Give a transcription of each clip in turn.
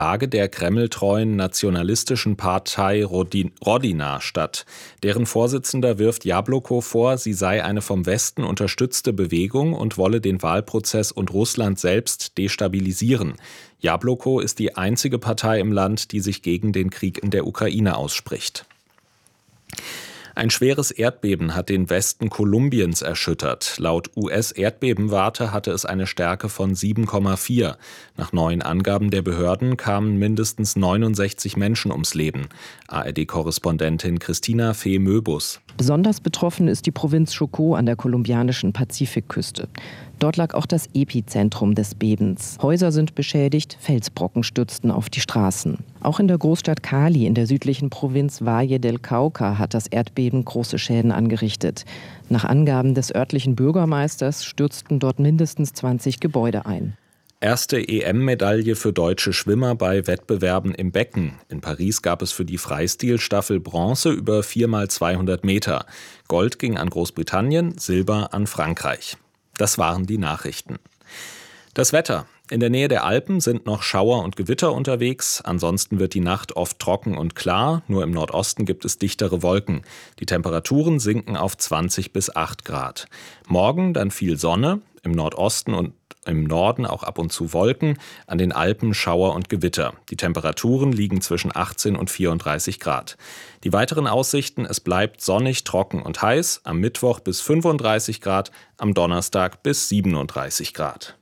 Lage der kremltreuen nationalistischen Partei Rodina statt. Deren Vorsitzender wirft Jabloko vor, sie sei eine vom Westen unterstützte Bewegung und wolle den Wahlprozess und Russland selbst destabilisieren. Jabloko ist die einzige Partei im Land, die sich gegen den Krieg in der Ukraine ausspricht. Ein schweres Erdbeben hat den Westen Kolumbiens erschüttert. Laut US-Erdbebenwarte hatte es eine Stärke von 7,4. Nach neuen Angaben der Behörden kamen mindestens 69 Menschen ums Leben. ARD-Korrespondentin Christina Fee-Möbus. Besonders betroffen ist die Provinz Chocó an der kolumbianischen Pazifikküste. Dort lag auch das Epizentrum des Bebens. Häuser sind beschädigt, Felsbrocken stürzten auf die Straßen. Auch in der Großstadt Cali in der südlichen Provinz Valle del Cauca hat das Erdbeben große Schäden angerichtet. Nach Angaben des örtlichen Bürgermeisters stürzten dort mindestens 20 Gebäude ein. Erste EM-Medaille für deutsche Schwimmer bei Wettbewerben im Becken. In Paris gab es für die Freistilstaffel Bronze über 4x200 Meter. Gold ging an Großbritannien, Silber an Frankreich. Das waren die Nachrichten. Das Wetter. In der Nähe der Alpen sind noch Schauer und Gewitter unterwegs. Ansonsten wird die Nacht oft trocken und klar. Nur im Nordosten gibt es dichtere Wolken. Die Temperaturen sinken auf 20 bis 8 Grad. Morgen dann viel Sonne, im Nordosten und im Norden auch ab und zu Wolken, an den Alpen Schauer und Gewitter. Die Temperaturen liegen zwischen 18 und 34 Grad. Die weiteren Aussichten: es bleibt sonnig, trocken und heiß, am Mittwoch bis 35 Grad, am Donnerstag bis 37 Grad.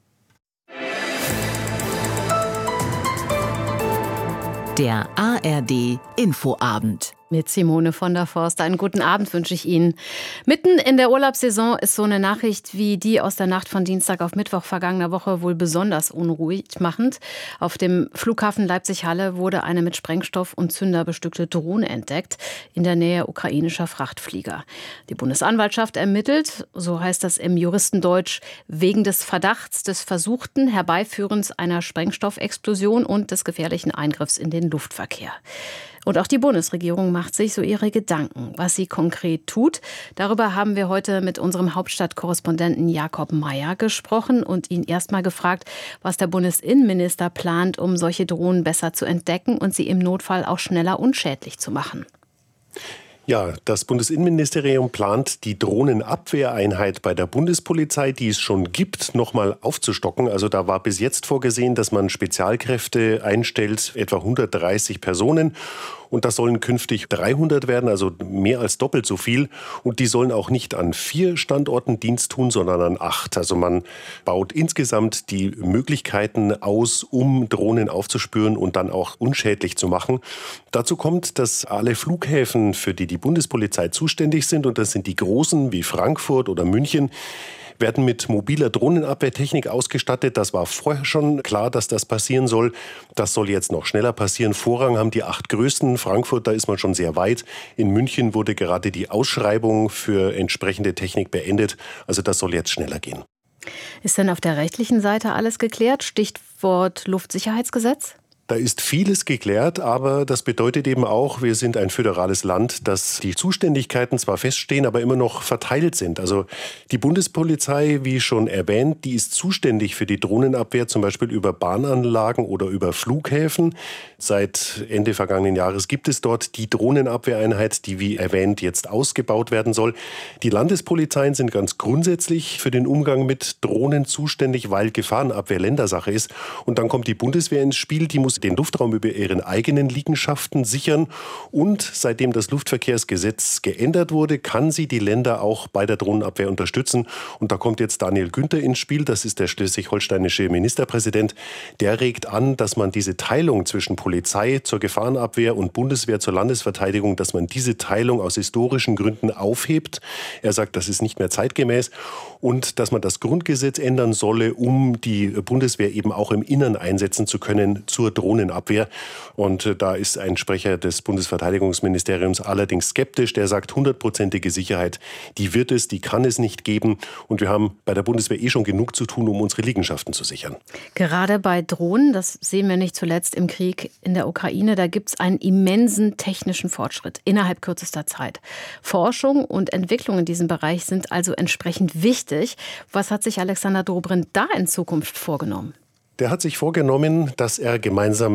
Der ARD Infoabend. Mit Simone von der Forst. Einen guten Abend wünsche ich Ihnen. Mitten in der Urlaubssaison ist so eine Nachricht wie die aus der Nacht von Dienstag auf Mittwoch vergangener Woche wohl besonders unruhig machend. Auf dem Flughafen Leipzig-Halle wurde eine mit Sprengstoff und Zünder bestückte Drohne entdeckt, in der Nähe ukrainischer Frachtflieger. Die Bundesanwaltschaft ermittelt, so heißt das im Juristendeutsch, wegen des Verdachts des versuchten Herbeiführens einer Sprengstoffexplosion und des gefährlichen Eingriffs in den Luftverkehr. Und auch die Bundesregierung macht sich so ihre Gedanken, was sie konkret tut. Darüber haben wir heute mit unserem Hauptstadtkorrespondenten Jakob Mayer gesprochen und ihn erstmal gefragt, was der Bundesinnenminister plant, um solche Drohnen besser zu entdecken und sie im Notfall auch schneller unschädlich zu machen. Ja, das Bundesinnenministerium plant, die Drohnenabwehreinheit bei der Bundespolizei, die es schon gibt, nochmal aufzustocken. Also da war bis jetzt vorgesehen, dass man Spezialkräfte einstellt, etwa 130 Personen. Und das sollen künftig 300 werden, also mehr als doppelt so viel. Und die sollen auch nicht an 4 Standorten Dienst tun, sondern an 8. Also man baut insgesamt die Möglichkeiten aus, um Drohnen aufzuspüren und dann auch unschädlich zu machen. Dazu kommt, dass alle Flughäfen, für die die Bundespolizei zuständig sind, und das sind die großen wie Frankfurt oder München, werden mit mobiler Drohnenabwehrtechnik ausgestattet. Das war vorher schon klar, dass das passieren soll. Das soll jetzt noch schneller passieren. Vorrang haben die 8 größten. Frankfurt, da ist man schon sehr weit. In München wurde gerade die Ausschreibung für entsprechende Technik beendet. Also das soll jetzt schneller gehen. Ist denn auf der rechtlichen Seite alles geklärt? Stichwort Luftsicherheitsgesetz? Da ist vieles geklärt, aber das bedeutet eben auch, wir sind ein föderales Land, dass die Zuständigkeiten zwar feststehen, aber immer noch verteilt sind. Also die Bundespolizei, wie schon erwähnt, die ist zuständig für die Drohnenabwehr, zum Beispiel über Bahnanlagen oder über Flughäfen. Seit Ende vergangenen Jahres gibt es dort die Drohnenabwehreinheit, die wie erwähnt jetzt ausgebaut werden soll. Die Landespolizeien sind ganz grundsätzlich für den Umgang mit Drohnen zuständig, weil Gefahrenabwehr Ländersache ist. Und dann kommt die Bundeswehr ins Spiel, die muss den Luftraum über ihren eigenen Liegenschaften sichern. Und seitdem das Luftverkehrsgesetz geändert wurde, kann sie die Länder auch bei der Drohnenabwehr unterstützen. Und da kommt jetzt Daniel Günther ins Spiel, das ist der schleswig-holsteinische Ministerpräsident. Der regt an, dass man diese Teilung zwischen Polizei zur Gefahrenabwehr und Bundeswehr zur Landesverteidigung, dass man diese Teilung aus historischen Gründen aufhebt. Er sagt, das ist nicht mehr zeitgemäß. Und dass man das Grundgesetz ändern solle, um die Bundeswehr eben auch im Innern einsetzen zu können zur Drohnenabwehr. Und da ist ein Sprecher des Bundesverteidigungsministeriums allerdings skeptisch. Der sagt, 100%ige Sicherheit, die wird es, die kann es nicht geben. Und wir haben bei der Bundeswehr schon genug zu tun, um unsere Liegenschaften zu sichern. Gerade bei Drohnen, das sehen wir nicht zuletzt im Krieg in der Ukraine, da gibt es einen immensen technischen Fortschritt innerhalb kürzester Zeit. Forschung und Entwicklung in diesem Bereich sind also entsprechend wichtig. Was hat sich Alexander Dobrindt da in Zukunft vorgenommen? Der hat sich vorgenommen, dass er gemeinsam